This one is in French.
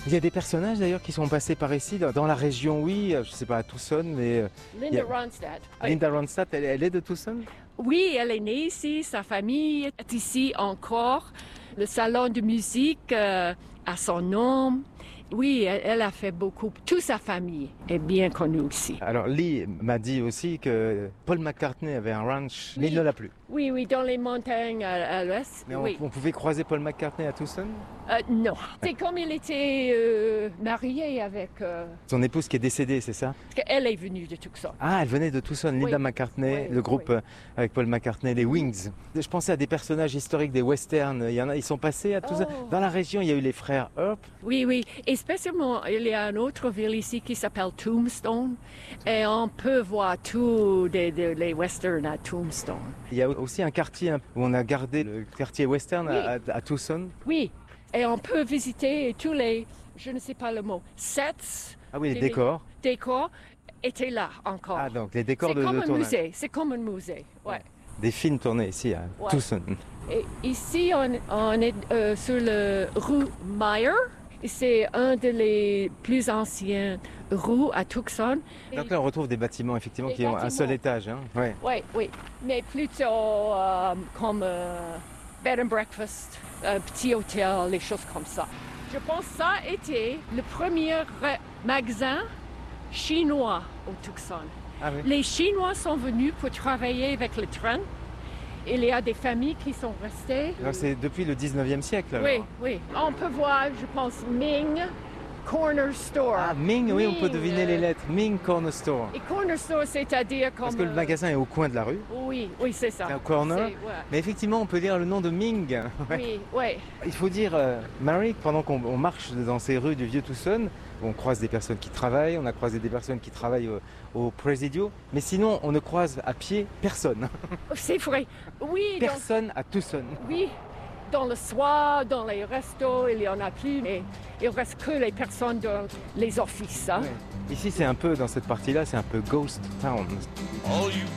Il y a des personnages d'ailleurs qui sont passés par ici, dans la région, oui, je ne sais pas, à Tucson, mais... Linda Ronstadt. Linda Ronstadt, elle est de Tucson? Oui, elle est née ici, sa famille est ici encore. Le salon de musique a son nom. Oui, elle a fait beaucoup. Toute sa famille est bien connue ici. Alors Lee m'a dit aussi que Paul McCartney avait un ranch, mais il ne l'a plus. Oui, dans les montagnes à l'ouest. Mais oui. on pouvait croiser Paul McCartney à Tucson? Non. C'est comme il était marié avec... Son épouse qui est décédée, c'est ça? Parce qu'elle est venue de Tucson. Ah, elle venait de Tucson, Linda McCartney, le groupe avec Paul McCartney, les Wings. Je pensais à des personnages historiques des westerns. Il y en a, ils sont passés à Tucson. Dans la région, il y a eu les frères Earp. Oui. Et spécialement, il y a une autre ville ici qui s'appelle Tombstone. Et on peut voir tous les westerns à Tombstone. Il y a aussi un quartier où on a gardé le quartier western à Tucson. Oui. Et on peut visiter tous les, je ne sais pas le mot, sets. Ah oui, les décors. Décors étaient là encore. Ah, donc les décors de tournage. C'est comme un musée, ouais. Des films tournés ici à Tucson. Et ici, on est sur la rue Meyer. C'est un des plus anciens rues à Tucson. Donc là, on retrouve des bâtiments effectivement qui ont un seul étage. Hein. Oui. Mais plutôt comme bed and breakfast, un petit hôtel, les choses comme ça. Je pense que ça a été le premier magasin chinois au Tucson. Ah oui. Les Chinois sont venus pour travailler avec le train. Il y a des familles qui sont restées. Donc c'est depuis le 19e siècle alors. Oui. On peut voir, je pense, Ming Corner Store. Ah, Ming, oui, on peut deviner les lettres. Ming Corner Store. Et Corner Store, c'est-à-dire comme... Parce que le magasin est au coin de la rue. Oui, c'est ça. C'est un corner. Mais effectivement, on peut dire le nom de Ming. Oui. Il faut dire, Mary, pendant qu'on marche dans ces rues du Vieux Tucson, on croise des personnes qui travaillent, on a croisé des personnes qui travaillent au Presidio, mais sinon, on ne croise à pied personne. C'est vrai. Oui. Personne à Tucson. Oui. Dans le soir, dans les restos, il y en a plus, mais il reste que les personnes dans les offices. Hein? Ouais. Ici, c'est un peu, dans cette partie-là, c'est un peu ghost town. All you